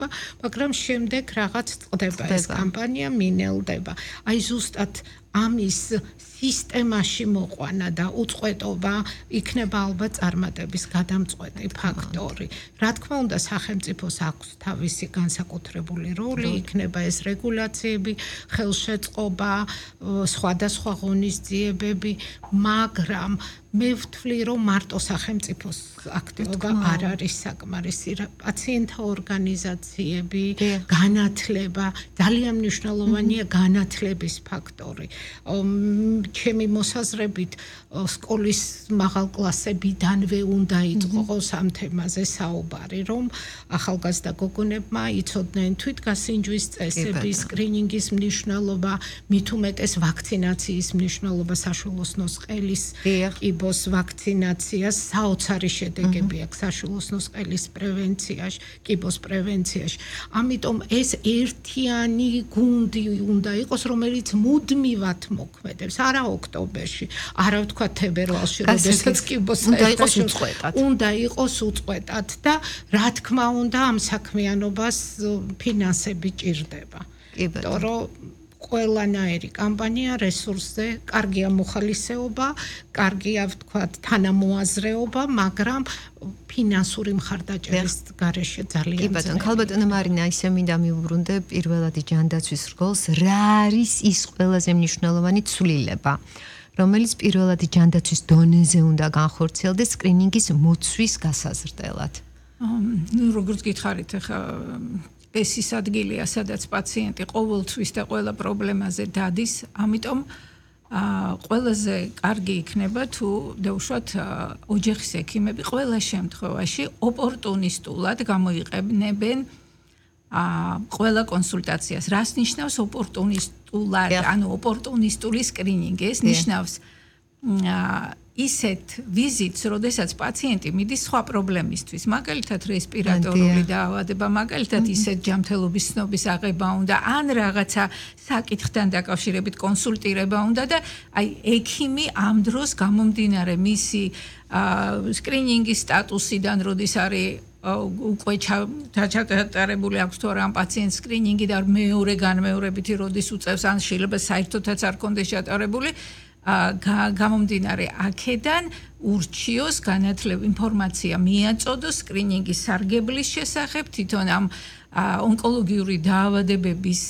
მაგრამ შემდეგ რაღაც წდება ეს კამპანია მინელდება. აი ზუსტად ამის სისტემაში მოყვანა და უწყვეტობა იქნება ალბათ წარმატების გადამწყვეტი ფაქტორი. რა თქმა უნდა, სახელმწიფოს აქვს თავისი განსაკუთრებული როლი, იქნება ეს რეგულაციები, ხელშეწყობა, სხვადასხვა ღონისძიებები, მაგრამ მე ვთვლი, რომ მარტო სახელმწიფოს აქტივობა არ არის საკმარისი. პაციენტთა ორგანიზაციები, განათლება, ძალიან მნიშვნელოვანია განათლების ფაქტორი. ჩემი მოსაზრებით სკოლის მაღალ კლასებიდანვე უნდა იწყოს ამ თემაზე საუბარი, რომ ახალგაზრდა გოგონებმა იცოდნენ თვითგასინჯვის წესები, სკრინინგის მნიშვნელობა, მით უმეტეს ვაქცინაციის მნიშვნელობა, საშვილოსნოს ყელის კიბოს ვაქცინაციას, საოცარი შედეგები აქვს საშვილოსნოს ყელის პრევენციაში, კიბოს პრევენციაში. ამიტომ ეს ერთიანი გუნდი უნდა იყოს, რომელიც მუდმივად მოქმედებს, არა ოქტომბერში, არა ვთქვა თებერვალში, როდესაც კიბოს უნდა იყოს უწყვეტად და რა თქმა უნდა ამ საქმიანობას ფინანსები ჭირდება. იმიტომ რომ ყველანაირი კამპანია რესურსზე, კარგია მოხალისეობა, კარგია ვთქვათ თანამოაზრეობა, მაგრამ ფინანსური მხარდაჭერის გარეშე ძალიან კი ბატონო, ქალბატონო მარინა, ისე მინდა მივუბრუნდე პირველად ჯანდაცვის რგოლს, რა არის ის ყველაზე მნიშვნელოვანი ცვლილება, რომელიც პირველად ჯანდაცვის დონეზე უნდა განხორციელდეს სკრინინგის მოცვის გასაზრდელად? როგორც გითხარით, ახლა ეს ის ადგილია, სადაც პაციენტი ყოველთვის და ყველა პრობლემაზე დადის, ამიტომ ყველაზე კარგი იქნება თუ დავუშვათ ოჯახის ექიმები ყველა შემთხვევაში ოპორტუნისტულად გამოიყენებენ ყველა კონსულტაციას. რას ნიშნავს ოპორტუნისტულად? ანუ ოპორტუნისტული სკრინინგი ეს ნიშნავს ისეთ ვიზიტს, როდესაც პაციენტი მიდის სხვა პრობლემისთვის, მაგალითად რესპირატორული დაავადება, მაგალითად ისეთ ჯანმრთელობის ცნობის აღება უნდა, ან რაღაცა საკითხთან დაკავშირებით კონსულტირება უნდა და აი ექიმი ამ დროს გამომდინარე მისი სკრინინგის სტატუსიდან, როდის არის უკვე ჩატარებული აქვს თუ არა ამ პაციენტს სკრინინგი და მეორე განმეორებითი როდის უწევს, ან შეიძლება საერთოდაც არ კონდეს ჩატარებული, გამომდინარე აქედან ურჩიოს განათლება ინფორმაცია მიაწოდოს სკრინინგის სარგებლის შესახებ, თვითონ ამ ონკოლოგიური დაავადებების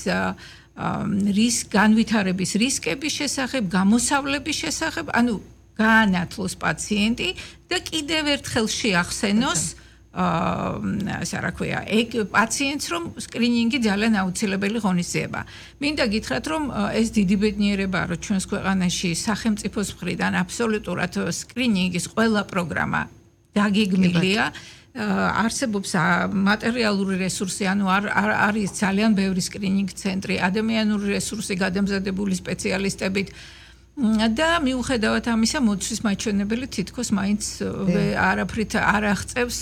განვითარების რისკების შესახებ, გამოსავლების შესახებ, ანუ გაანათლოს პაციენტი და კიდევ ერთხელ შეახსენოს ასე რა ქვია, პაციენტს რომ სკრინინგი ძალიან აუცილებელი ღონისძიება. მინდა გითხრათ, რომ ეს დიდი ბედნიერებაა, რომ ჩვენს ქვეყანაში სახელმწიფოს მხრიდან აბსოლუტურად სკრინინგის ყველა პროგრამა დაგეგმილია. არსებობს მატერიალური რესურსი, ანუ არის ძალიან ბევრი სკრინინგ ცენტრი, ადამიანური რესურსი გადამზადებული სპეციალისტებით და მიუხედავად ამისა მოცვის მაჩვენებელი თითქოს მაინც არაფრით არ აღწევს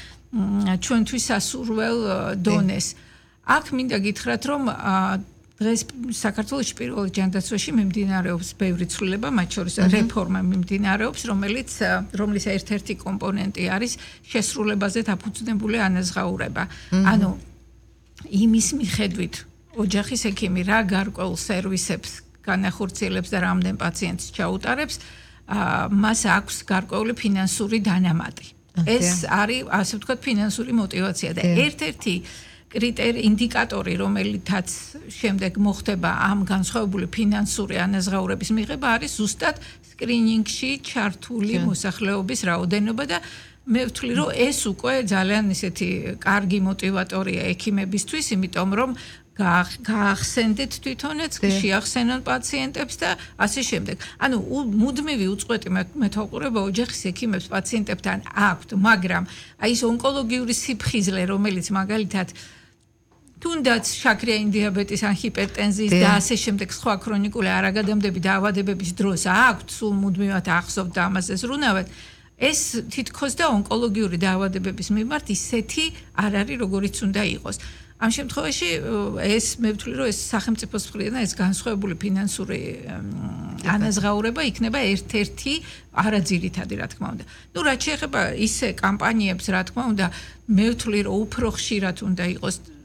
ჩვენთვის სასურველ დონეს. აქ მინდა გითხრათ, რომ დღეს საქართველოში პირველ ჯანდაცვაში მიმდინარეობს ბევრი ცვლილება, მათ შორის რეფორმა მიმდინარეობს, რომლის ერთ-ერთი კომპონენტი არის შესრულებაზე დაფუძნებული ანაზღაურება. ანუ იმის მიხედვით ოჯახის ექიმი რა გარკვეულ სერვისებს განახორციელებს და რამდენ პაციენტს ჩაუტარებს, მას აქვს გარკვეული ფინანსური დანამატი. ეს არის, ასე ვთქვათ, ფინანსური мотиваცია და ერთ-ერთი ინდიკატორი, რომელითაც შემდეგ მოხდება ამ განსხვავებული ფინანსური ანაზღაურების მიღება, არის ზუსტად სკრინინგში ჩართული მოსახლეობის რაოდენობა და მე ვთვლი, რომ ეს უკვე ძალიან ისეთი კარგი мотиваტორია ექიმებისთვის, იმიტომ რომ გაახსენდეთ თვითონაც, შეახსენონ პაციენტებს და ასე შემდეგ. ანუ მუდმივი უწყვეტი მეთვალყურება ოჯახის ექიმებს პაციენტებთან აქვთ, მაგრამ აი ეს ონკოლოგიური სიფხიზლე, რომელიც მაგალითად თუნდაც შაქრიანი დიაბეტის ან ჰიპერტენზიის და ასე შემდეგ სხვა ქრონიკული არაგადამდები დაავადებების დროს აქვთ, სულ მუდმივად ახსოვთ და ამაზე ზრუნავთ, ეს თითქოს და ონკოლოგიური დაავადებების მიმართ ისეთი არ არის, როგორიც უნდა იყოს. ამ შემთხვევაში ეს მე ვთვლი, რომ ეს სახელმწიფოს მხრიდან ეს განსხვავებული ფინანსური ანაზღაურება იქნება ერთ-ერთი არაძირითადი, რა თქმა უნდა. ნუ რაც შეეხება ისე კამპანიებს, რა თქმა უნდა, მე ვთვლი, რომ უფრო ხშირად უნდა იყოს